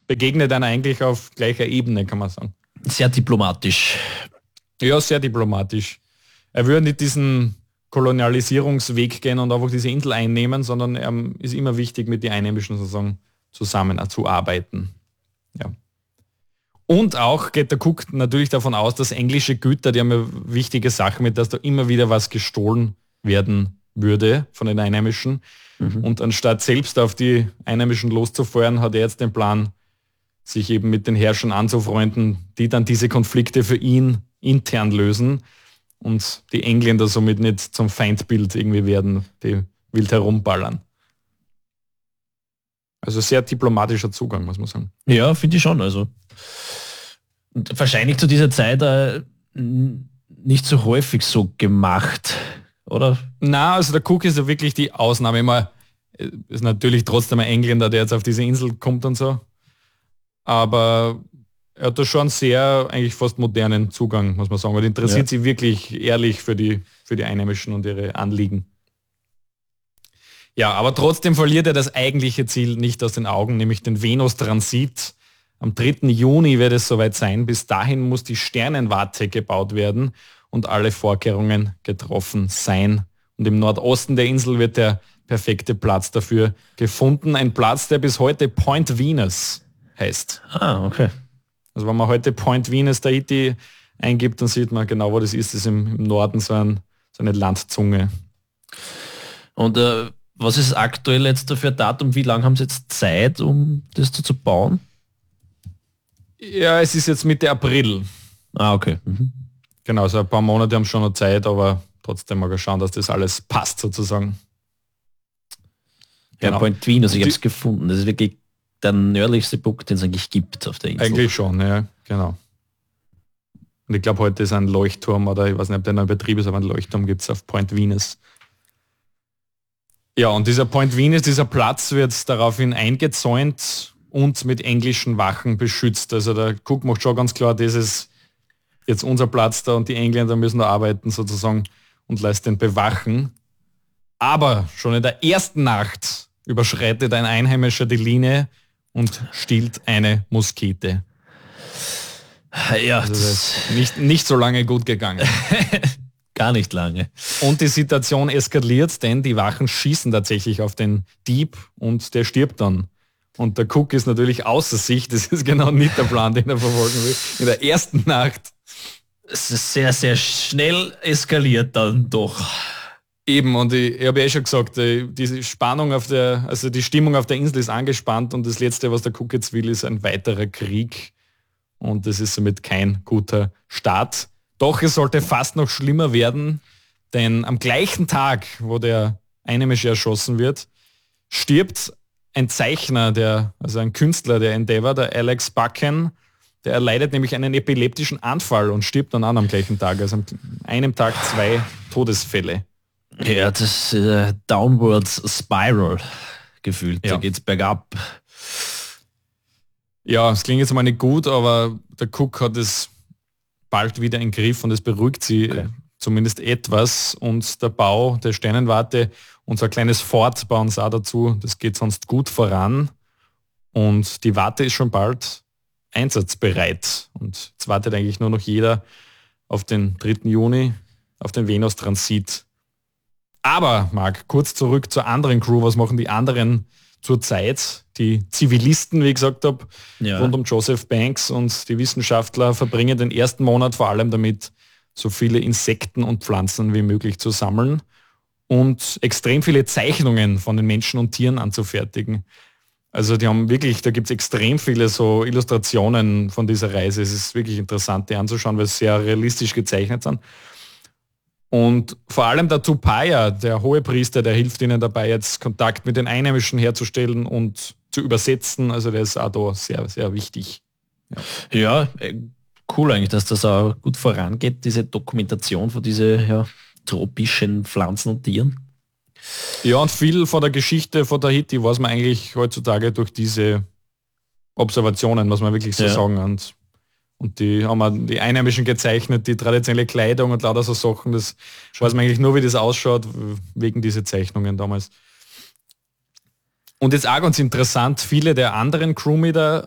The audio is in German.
begegnet einer eigentlich auf gleicher Ebene, kann man sagen. Sehr diplomatisch. Ja, sehr diplomatisch. Er würde nicht diesen Kolonialisierungsweg gehen und einfach diese Insel einnehmen, sondern ist immer wichtig, mit den Einheimischen sozusagen zusammenzuarbeiten. Ja. Und auch geht der Cook natürlich davon aus, dass englische Güter, die haben ja wichtige Sachen mit, dass da immer wieder was gestohlen werden würde von den Einheimischen. Und anstatt selbst auf die Einheimischen loszufeuern, hat er jetzt den Plan, sich eben mit den Herrschern anzufreunden, die dann diese Konflikte für ihn intern lösen und die Engländer somit nicht zum Feindbild irgendwie werden, die wild herumballern. Also sehr diplomatischer Zugang, muss man sagen. Ja, finde ich schon. Also und wahrscheinlich zu dieser Zeit nicht so häufig so gemacht, oder? Na, also der Cook ist ja wirklich die Ausnahme. Mal ist natürlich trotzdem ein Engländer, der jetzt auf diese Insel kommt und so. Aber er hat da schon sehr, eigentlich fast modernen Zugang, muss man sagen. Weil interessiert sich wirklich ehrlich für die Einheimischen und ihre Anliegen. Ja, aber trotzdem verliert er das eigentliche Ziel nicht aus den Augen, nämlich den Venus-Transit. Am 3. Juni wird es soweit sein. Bis dahin muss die Sternenwarte gebaut werden und alle Vorkehrungen getroffen sein. Und im Nordosten der Insel wird der perfekte Platz dafür gefunden. Ein Platz, der bis heute Point Venus heißt. Ah, okay. Also wenn man heute Point Venus Tahiti eingibt, dann sieht man genau, wo das ist. Das ist im Norden so eine Landzunge. Und was ist aktuell jetzt dafür Datum? Wie lange haben Sie jetzt Zeit, um das zu bauen? Ja, es ist jetzt Mitte April. Ah, okay. Genau, so ein paar Monate haben schon noch Zeit, aber trotzdem mal schauen, dass das alles passt sozusagen. Ja, genau. Point Venus, ich habe es gefunden. Das ist wirklich der nördlichste Punkt, den es eigentlich gibt auf der Insel. Eigentlich schon, ja, genau. Und ich glaube, heute ist ein Leuchtturm, oder ich weiß nicht, ob der noch in Betrieb ist, aber ein Leuchtturm gibt es auf Point Venus. Ja, und dieser Point Venus, dieser Platz wird daraufhin eingezäunt und mit englischen Wachen beschützt. Also der Cook macht schon ganz klar, das ist jetzt unser Platz da und die Engländer müssen da arbeiten sozusagen und lässt den bewachen. Aber schon in der ersten Nacht überschreitet ein Einheimischer die Linie und stiehlt eine Muskete. Ja, also das ist nicht so lange gut gegangen. Gar nicht lange. Und die Situation eskaliert, denn die Wachen schießen tatsächlich auf den Dieb und der stirbt dann. Und der Cook ist natürlich außer sich, das ist genau nicht der Plan, den er verfolgen will. In der ersten Nacht. Es ist sehr, sehr schnell eskaliert dann doch. Eben, und ich habe schon gesagt, diese Spannung die Stimmung auf der Insel ist angespannt und das Letzte, was der Cook jetzt will, ist ein weiterer Krieg. Und das ist somit kein guter Start. Doch es sollte fast noch schlimmer werden, denn am gleichen Tag, wo der Einheimische erschossen wird, stirbt ein Zeichner, also ein Künstler der Endeavour, der Alex Buchan, der erleidet nämlich einen epileptischen Anfall und stirbt dann am gleichen Tag. Also an einem Tag 2 Todesfälle. Ja, das ist Downwards Spiral gefühlt. Ja. Da geht's bergab. Ja, es klingt jetzt mal nicht gut, aber der Cook hat es bald wieder in Griff und es beruhigt sie zumindest etwas. Und der Bau der Sternenwarte und so ein kleines Fort bauen sie auch dazu. Das geht sonst gut voran. Und die Warte ist schon bald einsatzbereit. Und jetzt wartet eigentlich nur noch jeder auf den 3. Juni, auf den Venus-Transit. Aber, Marc, kurz zurück zur anderen Crew. Was machen die anderen zurzeit? Die Zivilisten, wie ich gesagt habe, rund um Joseph Banks und die Wissenschaftler verbringen den ersten Monat vor allem damit, so viele Insekten und Pflanzen wie möglich zu sammeln und extrem viele Zeichnungen von den Menschen und Tieren anzufertigen. Also die haben wirklich, da gibt es extrem viele so Illustrationen von dieser Reise. Es ist wirklich interessant, die anzuschauen, weil es sehr realistisch gezeichnet sind. Und vor allem der Tupaya, der Hohepriester, der hilft ihnen dabei, jetzt Kontakt mit den Einheimischen herzustellen und zu übersetzen. Also der ist auch da sehr, sehr wichtig. Ja, cool eigentlich, dass das auch gut vorangeht, diese Dokumentation von diesen tropischen Pflanzen und Tieren. Ja, und viel von der Geschichte von Tahiti weiß man eigentlich heutzutage durch diese Observationen, muss man wirklich so sagen. Und die haben die Einheimischen gezeichnet, die traditionelle Kleidung und lauter so Sachen. Das weiß man eigentlich nur, wie das ausschaut, wegen dieser Zeichnungen damals. Und jetzt auch ganz interessant, viele der anderen Crewmitglieder